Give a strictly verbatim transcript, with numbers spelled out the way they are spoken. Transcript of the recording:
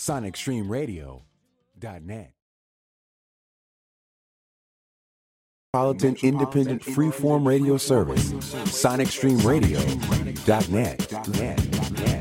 sonic stream radio dot net. Metropolitan Independent Freeform Radio Service, sonic stream radio dot net.